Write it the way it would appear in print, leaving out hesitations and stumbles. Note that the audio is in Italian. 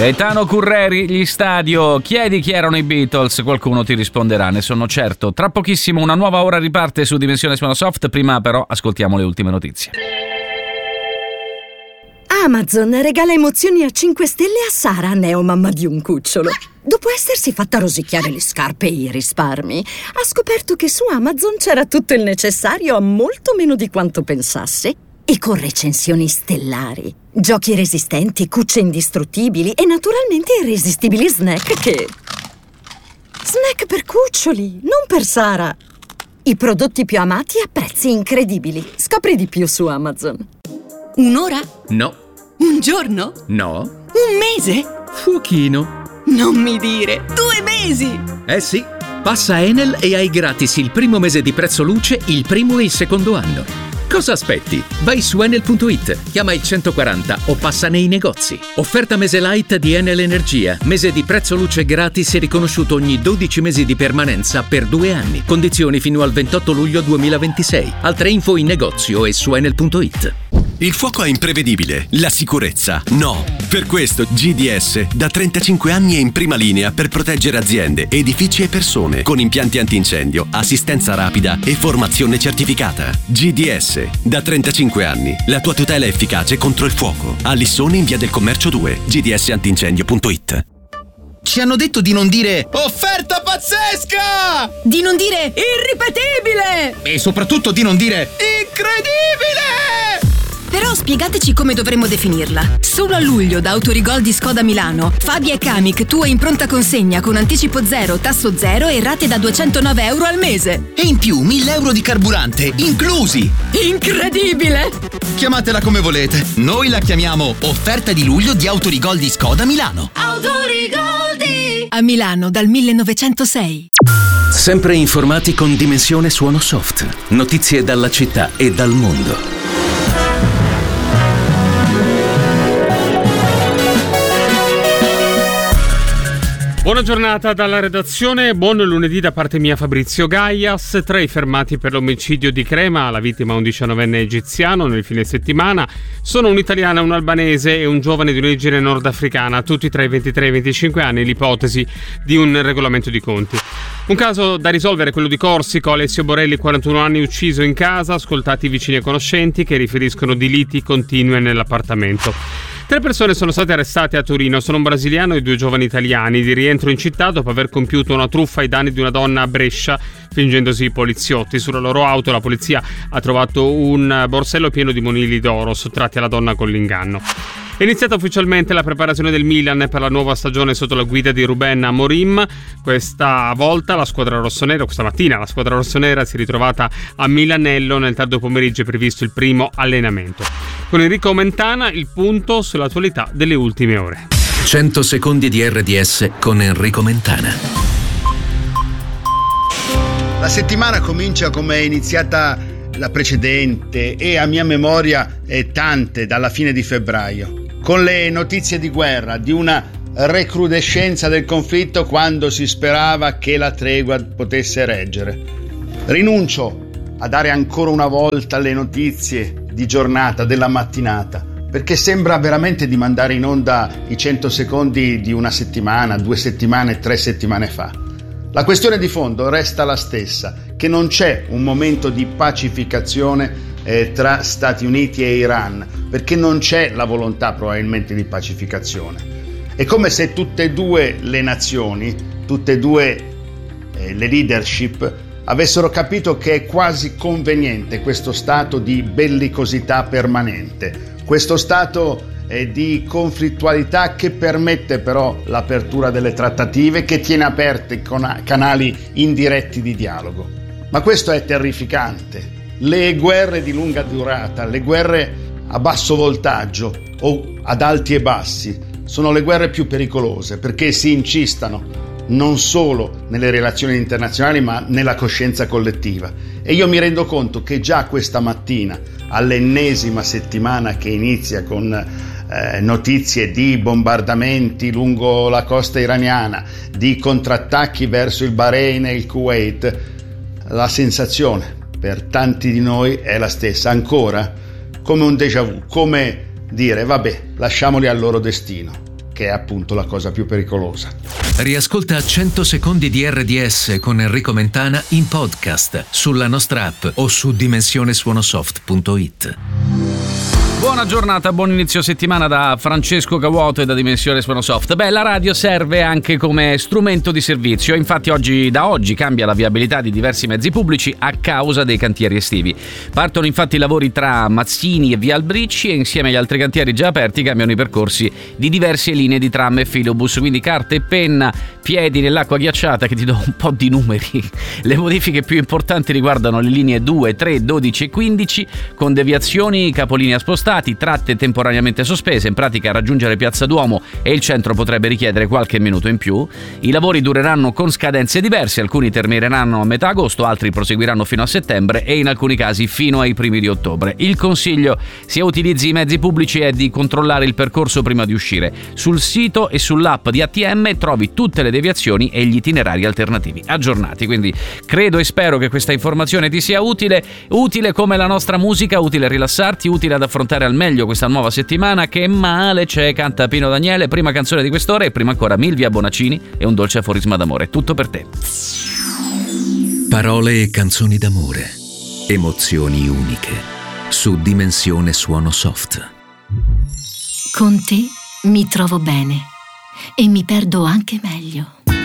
Gaetano Curreri, Gli Stadio. Chiedi chi erano i Beatles, qualcuno ti risponderà, ne sono certo. Tra pochissimo una nuova ora riparte su Dimensione Suonosoft, prima però ascoltiamo le ultime notizie. Amazon regala emozioni a 5 stelle a Sara, neomamma di un cucciolo. Dopo essersi fatta rosicchiare le scarpe e i risparmi, ha scoperto che su Amazon c'era tutto il necessario a molto meno di quanto pensasse e con recensioni stellari, giochi resistenti, cucce indistruttibili e naturalmente irresistibili snack che... Snack per cuccioli, non per Sara. I prodotti più amati a prezzi incredibili. Scopri di più su Amazon. Un'ora? No. Un giorno? No. Un mese? Fuochino. Non mi dire! 2 mesi! Sì. Passa Enel e hai gratis il primo mese di prezzo luce, il primo e il secondo anno. Cosa aspetti? Vai su Enel.it, chiama il 140 o passa nei negozi. Offerta mese light di Enel Energia. Mese di prezzo luce gratis e riconosciuto ogni 12 mesi di permanenza per 2 anni. Condizioni fino al 28 luglio 2026. Altre info in negozio e su Enel.it. Il fuoco è imprevedibile, la sicurezza no. Per questo GDS da 35 anni è in prima linea per proteggere aziende, edifici e persone con impianti antincendio, assistenza rapida e formazione certificata. GDS da 35 anni, la tua tutela efficace contro il fuoco. A Lissone in via del Commercio 2, gdsantincendio.it. Ci hanno detto di non dire offerta pazzesca! Di non dire irripetibile! E soprattutto di non dire incredibile! Però spiegateci come dovremmo definirla. Solo a luglio da Autorigol di Skoda Milano, Fabia e Kamiq tua in pronta consegna con anticipo 0, tasso 0 e rate da 209 euro al mese. E in più 1.000 euro di carburante inclusi! Incredibile! Chiamatela come volete. Noi la chiamiamo offerta di luglio di Autorigol di Skoda Milano. Autorigol a Milano dal 1906. Sempre informati con Dimensione Suonosoft. Notizie dalla città e dal mondo. Buona giornata dalla redazione, buon lunedì da parte mia Fabrizio Gaias. 3 i fermati per l'omicidio di Crema, la vittima un 19enne egiziano nel fine settimana. Sono un'italiana, un albanese e un giovane di origine nordafricana, tutti tra i 23 e i 25 anni, l'ipotesi di un regolamento di conti. Un caso da risolvere, quello di Corsico, Alessio Borelli, 41 anni, ucciso in casa, ascoltati vicini e conoscenti che riferiscono di liti continue nell'appartamento. 3 persone sono state arrestate a Torino, sono un brasiliano e 2 giovani italiani, di rientro in città dopo aver compiuto una truffa ai danni di una donna a Brescia, fingendosi poliziotti. Sulla loro auto la polizia ha trovato un borsello pieno di monili d'oro sottratti alla donna con l'inganno. È iniziata ufficialmente la preparazione del Milan per la nuova stagione sotto la guida di Ruben Amorim. Questa mattina la squadra rossonera si è ritrovata a Milanello. Nel tardo pomeriggio è previsto il primo allenamento. Con Enrico Mentana il punto sull'attualità delle ultime ore. 100 secondi di RDS con Enrico Mentana. La settimana comincia come è iniziata la precedente e a mia memoria tante dalla fine di febbraio, con le notizie di guerra, di una recrudescenza del conflitto quando si sperava che la tregua potesse reggere. Rinuncio a dare ancora una volta le notizie di giornata, della mattinata, perché sembra veramente di mandare in onda i 100 secondi di una settimana, 2 settimane, 3 settimane fa. La questione di fondo resta la stessa, che non c'è un momento di pacificazione tra Stati Uniti e Iran, perché non c'è la volontà probabilmente di pacificazione. È come se tutte e 2 le nazioni, tutte e 2 le leadership avessero capito che è quasi conveniente questo stato di bellicosità permanente, questo stato di conflittualità che permette però l'apertura delle trattative, che tiene aperti canali indiretti di dialogo. Ma questo è terrificante. Le guerre di lunga durata, le guerre a basso voltaggio o ad alti e bassi, sono le guerre più pericolose perché si incistano non solo nelle relazioni internazionali ma nella coscienza collettiva. E io mi rendo conto che già questa mattina, all'ennesima settimana che inizia con notizie di bombardamenti lungo la costa iraniana, di contrattacchi verso il Bahrain e il Kuwait, la sensazione per tanti di noi è la stessa, ancora come un déjà vu, come dire vabbè, lasciamoli al loro destino, che è appunto la cosa più pericolosa. Riascolta 100 secondi di RDS con Enrico Mentana in podcast sulla nostra app o su dimensionesuonosoft.it. Buona giornata, buon inizio settimana da Francesco Cavuoto e da Dimensione Suonosoft. La radio serve anche come strumento di servizio, infatti da oggi cambia la viabilità di diversi mezzi pubblici a causa dei cantieri estivi. Partono infatti i lavori tra Mazzini e Via Albricci e insieme agli altri cantieri già aperti cambiano i percorsi di diverse linee di tram e filobus, quindi carta e penna, piedi nell'acqua ghiacciata, che ti do un po' di numeri. Le modifiche più importanti riguardano le linee 2, 3, 12 e 15 con deviazioni, capolinea spostati, tratte temporaneamente sospese, in pratica raggiungere Piazza Duomo e il centro potrebbe richiedere qualche minuto in più. I lavori dureranno con scadenze diverse, alcuni termineranno a metà agosto, altri proseguiranno fino a settembre e in alcuni casi fino ai primi di ottobre. Il consiglio, sia utilizzi i mezzi pubblici, è di controllare il percorso prima di uscire. Sul sito e sull'app di ATM trovi tutte le deviazioni e gli itinerari alternativi aggiornati, quindi credo e spero che questa informazione ti sia utile come la nostra musica, utile a rilassarti, utile ad affrontare al meglio questa nuova settimana. Che male c'è, canta Pino Daniele, prima canzone di quest'ora, e prima ancora Milvia Bonaccini e un dolce aforisma d'amore. Tutto per te. Parole e canzoni d'amore, emozioni uniche, su Dimensione Suonosoft. Con te mi trovo bene e mi perdo anche meglio.